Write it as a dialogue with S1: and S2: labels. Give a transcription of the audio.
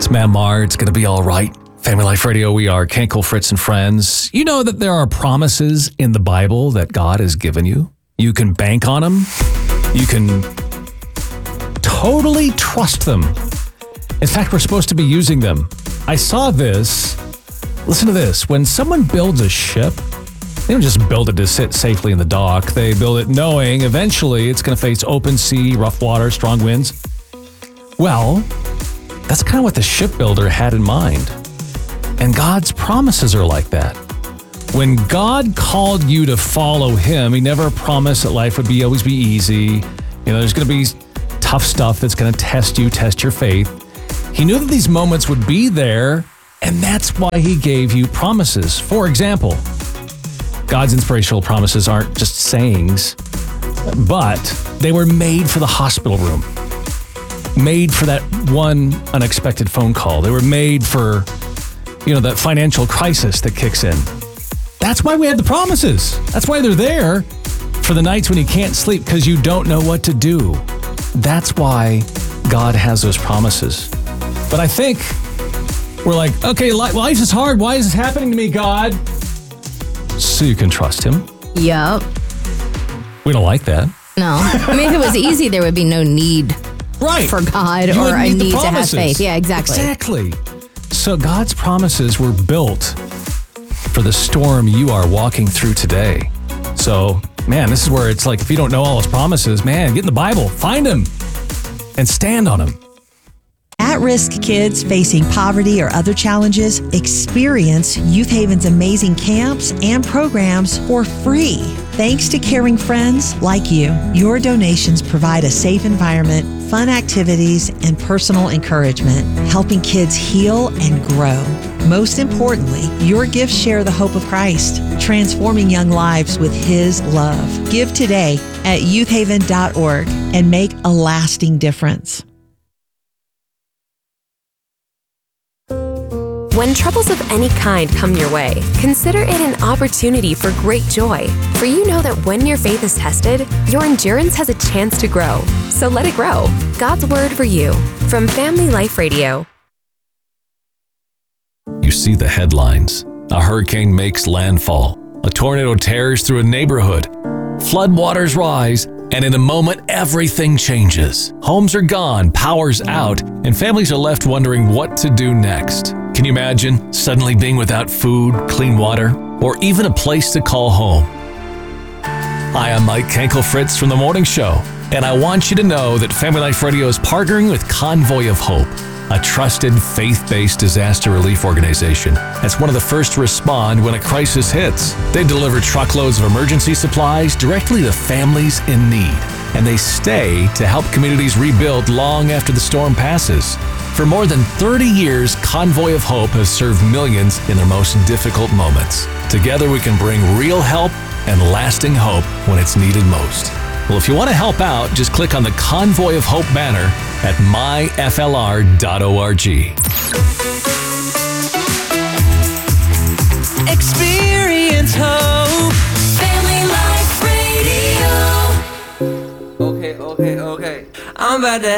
S1: It's Matt Maher. It's going to be all right. Family Life Radio, we are Kenkel, Fritz, and friends. You know that there are promises in the Bible that God has given you. You can bank on them. You can totally trust them. In fact, we're supposed to be using them. I saw this. Listen to this. When someone builds a ship, they don't just build it to sit safely in the dock. They build it knowing eventually it's going to face open sea, rough water, strong winds. Well, that's kind of what the shipbuilder had in mind. And God's promises are like that. When God called you to follow him, he never promised that life would always be easy. You know, there's going to be tough stuff that's going to test your faith. He knew that these moments would be there, and that's why he gave you promises. For example, God's inspirational promises aren't just sayings, but they were made for the hospital room. Made for that one unexpected phone call. They were made for, that financial crisis that kicks in. That's why we had the promises. That's why they're there for the nights when you can't sleep because you don't know what to do. That's why God has those promises. But I think we're like, okay, life is hard. Why is this happening to me, God? So you can trust him.
S2: Yup.
S1: We don't like that.
S2: No. I mean, if it was easy, there would be no need for God or a need to have faith. Yeah, exactly.
S1: Exactly. So God's promises were built for the storm you are walking through today. So, man, this is where it's like, if you don't know all his promises, man, get in the Bible, find them, and stand on them.
S3: At-risk kids facing poverty or other challenges experience Youth Haven's amazing camps and programs for free. Thanks to caring friends like you, your donations provide a safe environment, fun activities, and personal encouragement, helping kids heal and grow. Most importantly, your gifts share the hope of Christ, transforming young lives with his love. Give today at youthhaven.org and make a lasting difference.
S4: When troubles of any kind come your way, consider it an opportunity for great joy. For you know that when your faith is tested, your endurance has a chance to grow. So let it grow. God's word for you from Family Life Radio.
S1: You see the headlines. A hurricane makes landfall. A tornado tears through a neighborhood. Floodwaters rise, and in a moment, everything changes. Homes are gone, power's out, and families are left wondering what to do next. Can you imagine suddenly being without food, clean water, or even a place to call home? Hi, I'm Mike Kenkel Fritz from The Morning Show, and I want you to know that Family Life Radio is partnering with Convoy of Hope, a trusted, faith-based disaster relief organization that's one of the first to respond when a crisis hits. They deliver truckloads of emergency supplies directly to families in need, and they stay to help communities rebuild long after the storm passes. For more than 30 years, Convoy of Hope has served millions in their most difficult moments. Together, we can bring real help and lasting hope when it's needed most. Well, if you want to help out, just click on the Convoy of Hope banner at myflr.org.
S5: Experience hope. Family Life Radio. Okay. I'm about to